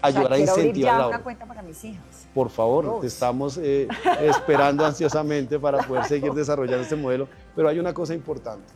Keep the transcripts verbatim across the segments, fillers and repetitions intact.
ayudar o sea, a quiero abrir incentivar ya el una ahorro. cuenta para mis hijas. Por favor, Dos. te estamos eh, esperando ansiosamente para poder seguir desarrollando este modelo, pero hay una cosa importante.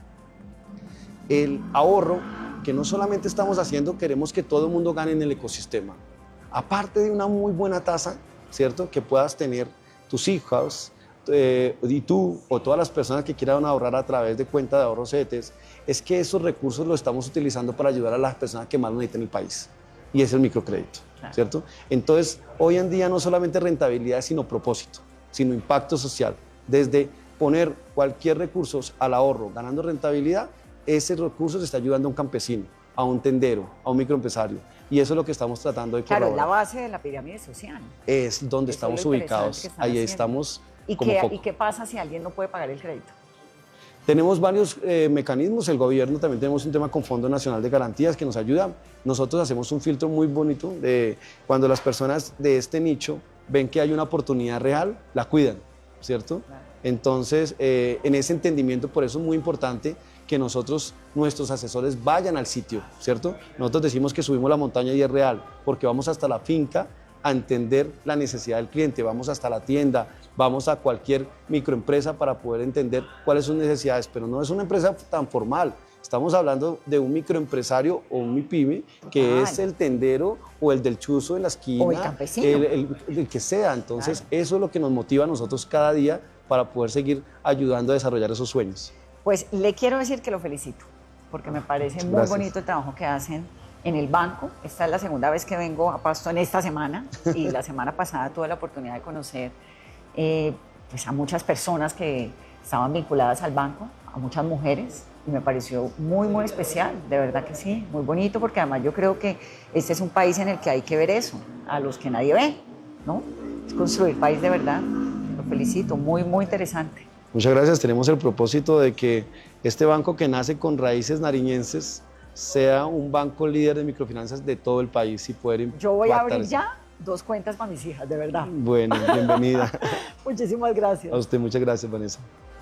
El ahorro, que no solamente estamos haciendo, queremos que todo el mundo gane en el ecosistema. Aparte de una muy buena tasa, ¿cierto?, que puedas tener tus hijos eh, y tú o todas las personas que quieran ahorrar a través de cuenta de ahorro CETES, es que esos recursos los estamos utilizando para ayudar a las personas que más lo necesitan en el país, y es el microcrédito, ¿cierto? Entonces, hoy en día no solamente rentabilidad, sino propósito, sino impacto social. Desde poner cualquier recurso al ahorro ganando rentabilidad, ese recurso se está ayudando a un campesino, a un tendero, a un microempresario. Y eso es lo que estamos tratando de Claro, corroborar. es la base de la pirámide social. Es donde Eso estamos es lo interesante ubicados, que están ahí haciendo. estamos ¿Y como qué, foco. ¿Y qué pasa si alguien no puede pagar el crédito? Tenemos varios eh, mecanismos, el gobierno también tenemos un tema con Fondo Nacional de Garantías que nos ayuda. Nosotros hacemos un filtro muy bonito de cuando las personas de este nicho ven que hay una oportunidad real, la cuidan, ¿cierto? Claro. Entonces, eh, en ese entendimiento, por eso es muy importante que nosotros, nuestros asesores, vayan al sitio, ¿cierto? Nosotros decimos que subimos la montaña y es real, porque vamos hasta la finca a entender la necesidad del cliente, vamos hasta la tienda, vamos a cualquier microempresa para poder entender cuáles son sus necesidades, pero no es una empresa tan formal. Estamos hablando de un microempresario o un MIPYME que ah, es el tendero o el del chuzo en la esquina, o el campesino, el, el, el que sea. Entonces, claro, eso es lo que nos motiva a nosotros cada día para poder seguir ayudando a desarrollar esos sueños. Pues le quiero decir que lo felicito, porque me parece Muchas muy gracias. bonito el trabajo que hacen en el banco. Esta es la segunda vez que vengo a Pasto en esta semana, y la semana pasada tuve la oportunidad de conocer eh, pues a muchas personas que estaban vinculadas al banco, a muchas mujeres, y me pareció muy, muy especial, de verdad que sí, muy bonito, porque además yo creo que este es un país en el que hay que ver eso, a los que nadie ve, ¿no? Es construir país de verdad. Lo felicito, muy, muy interesante. Muchas gracias. Tenemos el propósito de que este banco, que nace con raíces nariñenses, sea un banco líder de microfinanzas de todo el país y poder Yo voy a abrir ya dos cuentas para mis hijas, de verdad. Bueno, bienvenida. Muchísimas gracias. A usted, muchas gracias, Vanessa.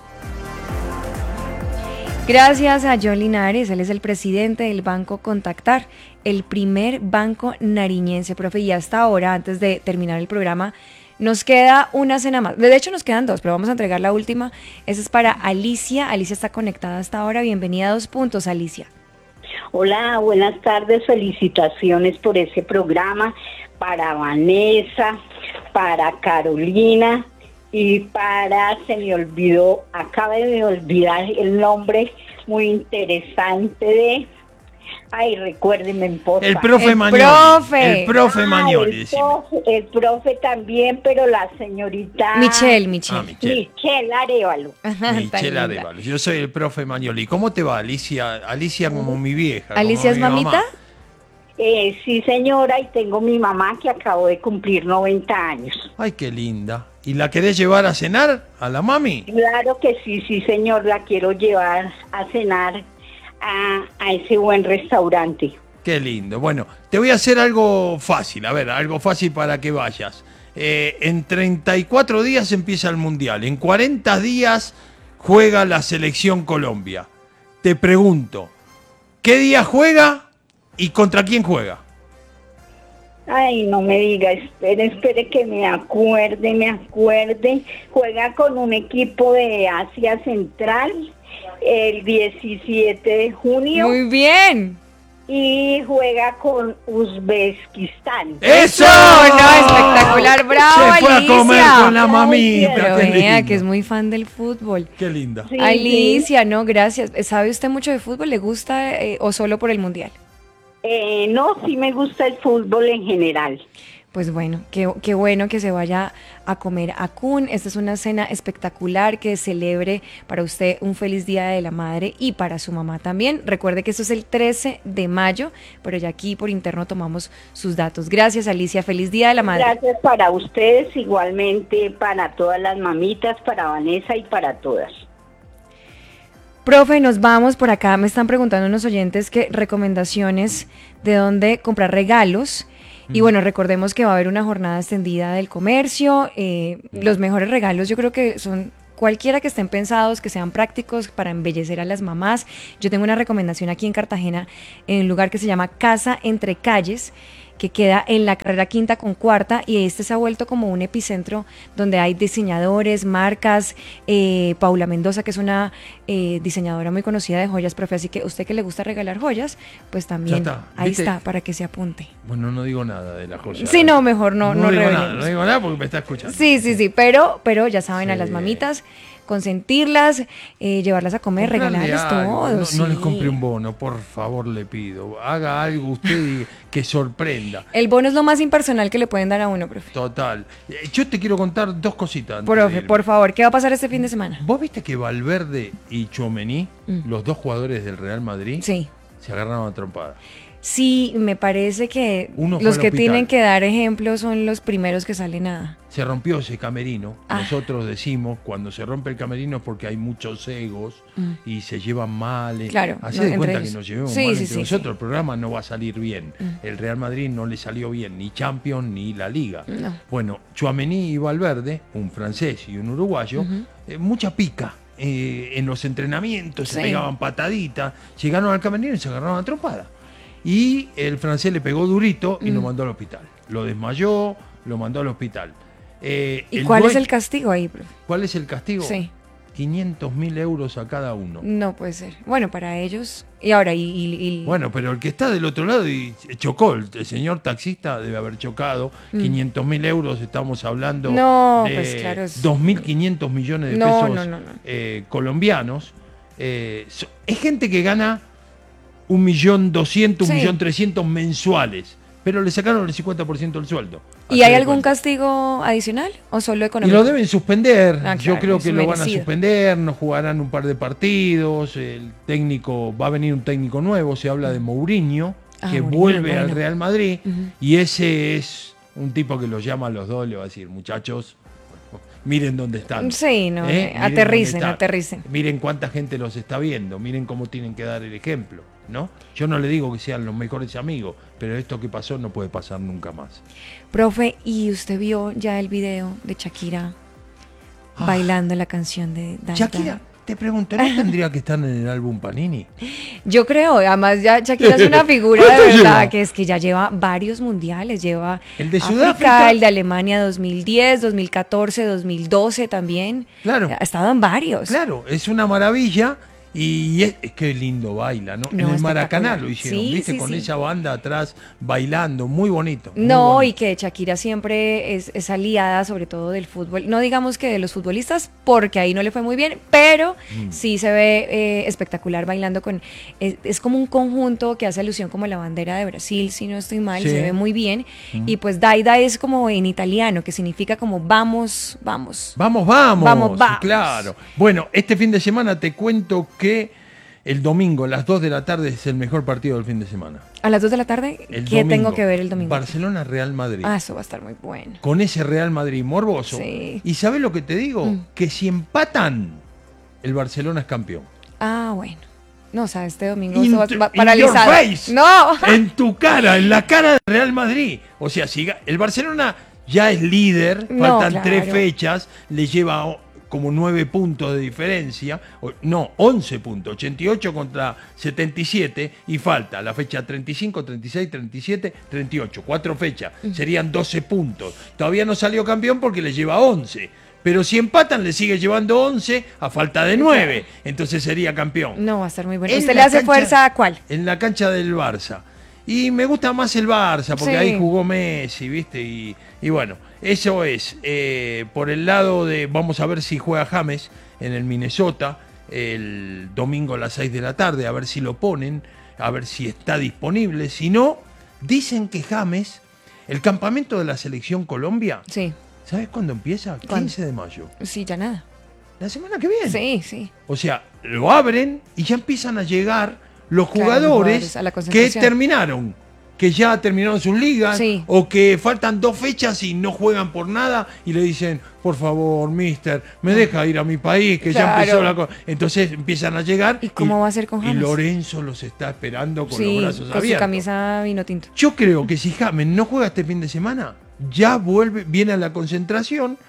Gracias a John Linares, él es el presidente del Banco Contactar, el primer banco nariñense, profe, y hasta ahora, antes de terminar el programa, nos queda una cena más. De hecho, nos quedan dos, pero vamos a entregar la última. Esa es para Alicia. Alicia está conectada hasta ahora. Bienvenida a Dos Puntos, Alicia. Hola, buenas tardes. Felicitaciones por ese programa. Para Vanessa, para Carolina y para, se me olvidó, acaba de me olvidar el nombre muy interesante de... Ay, recuérdenme, porfa. El profe el Magnoli. Profe. El profe ah, Magnoli. El profe, el profe también, pero la señorita... Michelle, Michelle. Ah, Michelle. Michelle Arevalo. Michelle Arevalo. Yo soy el profe Magnoli. ¿Cómo te va, Alicia? Alicia como mi vieja. ¿Alicia es mi mamita? mamá. Eh, sí, señora, y tengo mi mamá que acabó de cumplir noventa años. Ay, qué linda. ¿Y la querés llevar a cenar a la mami? Claro que sí, sí, señor, la quiero llevar a cenar a, a ese buen restaurante. Qué lindo. Bueno, te voy a hacer algo fácil, a ver, algo fácil para que vayas. Eh, en treinta y cuatro días empieza el Mundial, en cuarenta días juega la selección Colombia. Te pregunto, ¿qué día juega y contra quién juega? Ay, no me diga, espere, espere que me acuerde, me acuerde. Juega con un equipo de Asia Central el diecisiete de junio. Muy bien. Y juega con Uzbekistán. ¡Eso! No, espectacular, bravo, Se fue Alicia. a comer con la mamita. Pero Qué vea, lindo. que es muy fan del fútbol. Qué linda. Sí, Alicia, sí. no, gracias. ¿Sabe usted mucho de fútbol? ¿Le gusta eh, o solo por el Mundial? Eh, no, sí me gusta el fútbol en general. Pues bueno, qué, qué bueno que se vaya a comer a Kun. Esta es una cena espectacular que celebre para usted un feliz Día de la Madre y para su mamá también. Recuerde que esto es el trece de mayo, pero ya aquí por interno tomamos sus datos. Gracias, Alicia. Feliz Día de la Madre. Gracias para ustedes, igualmente para todas las mamitas, para Vanessa y para todas. Profe, nos vamos por acá. Me están preguntando unos oyentes que recomendaciones de dónde comprar regalos. Y bueno, recordemos que va a haber una jornada extendida del comercio. Eh, los mejores regalos yo creo que son cualquiera que estén pensados, que sean prácticos para embellecer a las mamás. Yo tengo una recomendación aquí en Cartagena, en un lugar que se llama Casa Entre Calles. que queda en la carrera quinta con cuarta, y este se ha vuelto como un epicentro donde hay diseñadores, marcas, eh, Paula Mendoza, que es una eh, diseñadora muy conocida de joyas, profe, así que usted que le gusta regalar joyas, pues también está, ahí ¿viste? Está, para que se apunte. Bueno, no digo nada de la joya. Sí, no, mejor no, no, no digo revelemos. nada, no digo nada porque me está escuchando. Sí, sí, sí, pero, pero ya saben, a Sí. las mamitas, consentirlas, eh, llevarlas a comer, Comprarle regalarles algo, todo. No, no sí. les compre un bono, por favor, le pido. Haga algo usted y- que sorprenda. El bono es lo más impersonal que le pueden dar a uno, profe. Total. Eh, Yo te quiero contar dos cositas. antes de Profe, irme. por favor, ¿qué va a pasar este fin de semana? ¿Vos viste que Valverde y Tchouaméni, Mm. los dos jugadores del Real Madrid, Sí. se agarraron a trompada? Sí, me parece que Uno fue los al que hospital. tienen que dar ejemplo son los primeros que salen a... Se rompió ese camerino. Ah. Nosotros decimos, cuando se rompe el camerino es porque hay muchos egos Mm. y se llevan mal. eh. Claro, Hacé no, de entre cuenta ellos. que nos llevemos Sí, mal sí, entre sí, nosotros. sí. El programa no va a salir bien. Mm. El Real Madrid no le salió bien ni Champions ni la Liga. No. Bueno, Tchouaméni y Valverde, un francés y un uruguayo, Ujú. eh, mucha pica. eh, en los entrenamientos se Sí. pegaban pataditas, llegaron al camerino y se agarraron a trompada. Y el francés le pegó durito y Mm. lo mandó al hospital. Lo desmayó, lo mandó al hospital. Eh, ¿Y cuál es dueño- el castigo ahí, profe? ¿Cuál es el castigo? Sí. quinientos mil euros a cada uno. No puede ser. Bueno, para ellos... Y ahora, y... y- y- Bueno, pero el que está del otro lado y chocó, el, el señor taxista debe haber chocado. Mm. quinientos mil euros, estamos hablando No, de pues claro, es- dos mil quinientos millones de No, pesos no, no, no. eh, colombianos. Eh, so- es gente que gana un millón doscientos, un Sí. millón trescientos mensuales, pero le sacaron el cincuenta por ciento del sueldo. ¿Y Hacé hay de algún cuenta. castigo adicional o solo Y económico? lo deben suspender. Ah, Yo claro, creo es que lo van a merecido. suspender, no jugarán un par de partidos. El técnico, va a venir un técnico nuevo, se habla de Mourinho, Ah, que Mourinho, vuelve al bueno. Real Madrid. Ujú. Y ese es un tipo que los llama a los dos, le va a decir, muchachos, miren dónde están. Sí, no, ¿Eh? eh, Miren aterricen, dónde están. aterricen. Miren cuánta gente los está viendo, miren cómo tienen que dar el ejemplo, ¿no? Yo no le digo que sean los mejores amigos, pero esto que pasó no puede pasar nunca más. Profe, ¿y usted vio ya el video de Shakira Ah. bailando la canción de Dan Shakira, Dan? te pregunto, ¿no tendría que estar en el álbum Panini? Yo creo, además ya Shakira es una figura de ¿Cuánto verdad, lleva? que es que ya lleva varios mundiales, lleva El de África, Sudáfrica. el de Alemania dos mil diez, dos mil catorce, dos mil doce también. Claro. Ha estado en varios. Claro, es una maravilla y es, es que lindo baila, ¿no? No, en el Maracaná espectacular. lo hicieron, Sí, ¿viste? sí, Con sí. esa banda atrás bailando, muy bonito. muy No, bonito. y que Shakira siempre es, es aliada, sobre todo del fútbol. No digamos que de los futbolistas, porque ahí no le fue muy bien, pero Mm. sí se ve eh, espectacular bailando con. Es, es como un conjunto que hace alusión como a la bandera de Brasil, si no estoy mal, Sí. se ve muy bien. Y pues Daida es como en italiano, que significa como vamos, vamos. Vamos, vamos. Vamos, vamos. Claro. Bueno, este fin de semana te cuento que el domingo, a las dos de la tarde, es el mejor partido del fin de semana. A las dos de la tarde, El ¿qué domingo, tengo que ver el domingo? Barcelona-Real Madrid. Ah, eso va a estar muy bueno. Con ese Real Madrid morboso. Sí. ¿Y sabes lo que te digo? Mm. Que si empatan, el Barcelona es campeón. Ah, bueno. No, o sea, este domingo In esto va, tu- va in paralizado. your face. No. En tu cara, en la cara del Real Madrid. O sea, si ga- el Barcelona ya es líder, No, faltan claro. tres fechas, le lleva o- como nueve puntos de diferencia, o- no, once puntos, ochenta y ocho contra setenta y siete, y falta la fecha treinta y cinco, treinta y seis, treinta y siete, treinta y ocho, cuatro fechas, serían doce puntos. Todavía no salió campeón porque le lleva once. Pero si empatan, le sigue llevando once a falta de nueve. Entonces sería campeón. No, va a estar muy bueno. En ¿Usted la le hace cancha- fuerza a cuál? En la cancha del Barça. Y me gusta más el Barça, porque Sí. ahí jugó Messi, ¿viste? Y, y bueno, eso es. eh, por el lado de, vamos a ver si juega James en el Minnesota el domingo a las seis de la tarde, a ver si lo ponen, a ver si está disponible. Si no, dicen que James, el campamento de la selección Colombia, Sí, ¿sabes cuándo empieza? ¿Cuándo? quince de mayo. sí, ya nada. La semana que viene. Sí, sí. O sea, lo abren y ya empiezan a llegar los Claro, jugadores jugadores a la que concentración. terminaron, que ya terminaron sus ligas, Sí. o que faltan dos fechas y no juegan por nada y le dicen, por favor, mister, me deja ir a mi país, que ya Claro. empezó la cosa. Entonces empiezan a llegar. ¿Y cómo va a ser con Y James? Lorenzo los está esperando con Sí, los brazos con su abiertos. camisa vino tinto. Yo creo que si James no juega este fin de semana, ya vuelve, viene a la concentración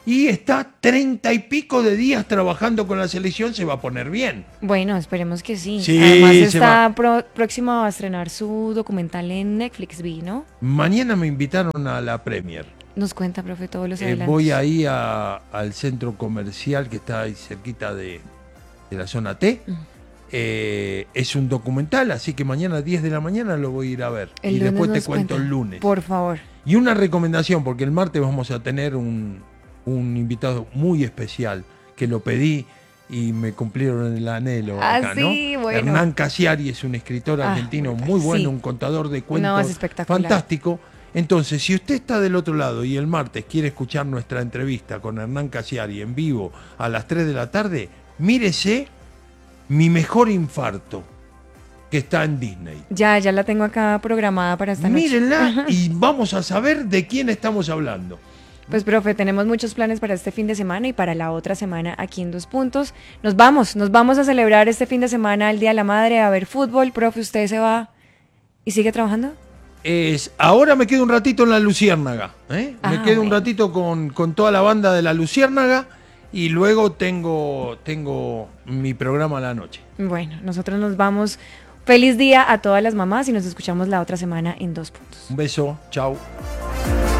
y está treinta y pico de días trabajando con la selección, se va a poner bien. Bueno, esperemos que sí. Sí, Además se está pro- próximo a estrenar su documental en Netflix, vi, ¿no? Mañana me invitaron a la Premier. Nos cuenta, profe, todos los Eh, adelantos. voy ahí a- al centro comercial que está ahí cerquita de, de la zona T. Mm. Eh, es un documental, así que mañana a diez de la mañana lo voy a ir a ver. El y lunes después te nos cuento cuenta. el lunes. Por favor. Y una recomendación, porque el martes vamos a tener un, un invitado muy especial, que lo pedí y me cumplieron el anhelo Ah, acá, sí, ¿no? bueno. Hernán Casiari es un escritor Ah, argentino brutal, muy bueno, sí. un contador de cuentos No, es espectacular. fantástico. Entonces, si usted está del otro lado y el martes quiere escuchar nuestra entrevista con Hernán Casiari en vivo a las tres de la tarde, mírese Mi Mejor Infarto, que está en Disney. Ya, ya la tengo acá programada para esta noche. Mírenla y vamos a saber de quién estamos hablando. Pues, profe, tenemos muchos planes para este fin de semana y para la otra semana aquí en Dos Puntos. Nos vamos, nos vamos a celebrar este fin de semana el Día de la Madre, a ver fútbol. Profe, ¿usted se va y sigue trabajando? Es, ahora me quedo un ratito en la Luciérnaga. ¿eh? Ah, me quedo un bueno. ratito con, con toda la banda de la Luciérnaga y luego tengo, tengo mi programa a la noche. Bueno, nosotros nos vamos. Feliz día a todas las mamás y nos escuchamos la otra semana en Dos Puntos. Un beso, chao.